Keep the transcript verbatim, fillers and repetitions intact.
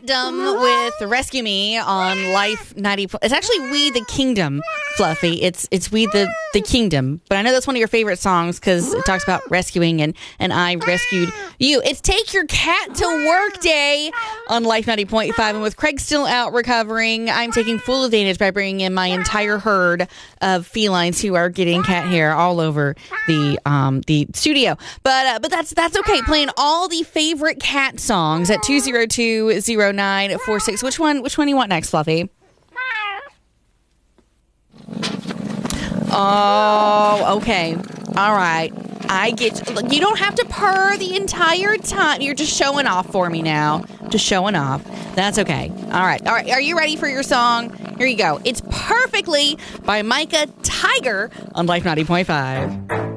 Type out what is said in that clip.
Kingdom with Rescue Me on Life ninety. It's actually We the Kingdom, Fluffy. It's it's We the, the Kingdom. But I know that's one of your favorite songs because it talks about rescuing and, and I rescued you. It's Take Your Cat to Work Day on Life ninety point five. And with Craig still out recovering, I'm taking full advantage by bringing in my entire herd of felines who are getting cat hair all over the um the studio. But uh, but that's that's okay. Playing all the favorite cat songs at two zero two zero nine four six. Which one which one do you want next, Fluffy? Oh, okay. All right. I get you. Look, you don't have to purr the entire time. You're just showing off for me now. Just showing off. That's okay. All right. All right. Are you ready for your song? Here you go. It's Perfectly by Micah Tiger on Life ninety point five.